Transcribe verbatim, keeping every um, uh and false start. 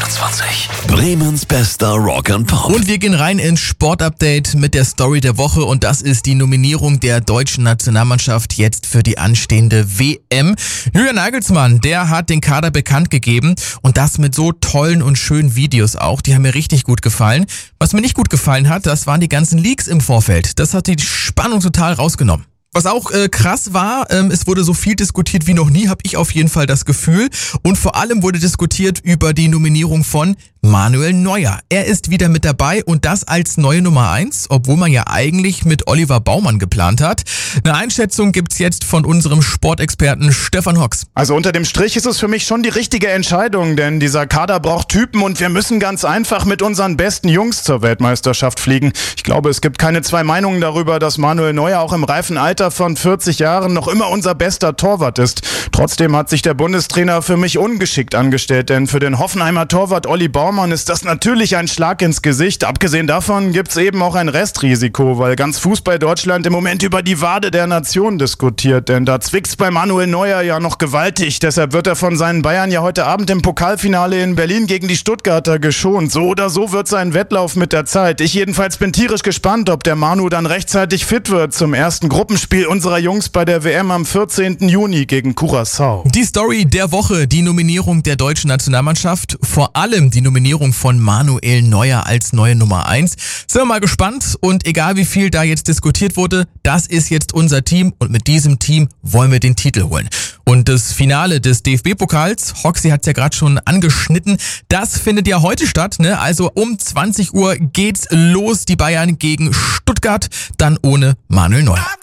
vierundzwanzig. Bremens bester Rock and Pop. Und wir gehen rein ins Sportupdate mit der Story der Woche und das ist die Nominierung der deutschen Nationalmannschaft jetzt für die anstehende W M. Julian Nagelsmann, der hat den Kader bekannt gegeben und das mit so tollen und schönen Videos auch. Die haben mir richtig gut gefallen. Was mir nicht gut gefallen hat, das waren die ganzen Leaks im Vorfeld. Das hat die Spannung total rausgenommen. Was auch äh, krass war, ähm, es wurde so viel diskutiert wie noch nie, habe ich auf jeden Fall das Gefühl. Und vor allem wurde diskutiert über die Nominierung von Manuel Neuer. Er ist wieder mit dabei und das als neue Nummer eins, obwohl man ja eigentlich mit Oliver Baumann geplant hat. Eine Einschätzung gibt's jetzt von unserem Sportexperten Stefan Hocks. Also unter dem Strich ist es für mich schon die richtige Entscheidung, denn dieser Kader braucht Typen und wir müssen ganz einfach mit unseren besten Jungs zur Weltmeisterschaft fliegen. Ich glaube, es gibt keine zwei Meinungen darüber, dass Manuel Neuer auch im reifen Alter von vierzig Jahren noch immer unser bester Torwart ist. Trotzdem hat sich der Bundestrainer für mich ungeschickt angestellt, denn für den Hoffenheimer Torwart Olli Baumann ist das natürlich ein Schlag ins Gesicht. Abgesehen davon gibt's eben auch ein Restrisiko, weil ganz Fußball Deutschland im Moment über die Wade der Nation diskutiert, denn da zwickt's bei Manuel Neuer ja noch gewaltig. Deshalb wird er von seinen Bayern ja heute Abend im Pokalfinale in Berlin gegen die Stuttgarter geschont. So oder so wird sein Wettlauf mit der Zeit. Ich jedenfalls bin tierisch gespannt, ob der Manu dann rechtzeitig fit wird zum ersten Gruppenspiel unserer Jungs bei der W M am vierzehnten Juni gegen Curaçao. Die Story der Woche, die Nominierung der deutschen Nationalmannschaft, vor allem die Nominierung von Manuel Neuer als neue Nummer eins. Sind wir mal gespannt und egal wie viel da jetzt diskutiert wurde, das ist jetzt unser Team und mit diesem Team wollen wir den Titel holen. Und das Finale des D F B-Pokals, Hoxie hat es ja gerade schon angeschnitten, das findet ja heute statt, ne? Also um zwanzig Uhr geht's los, die Bayern gegen Stuttgart, dann ohne Manuel Neuer.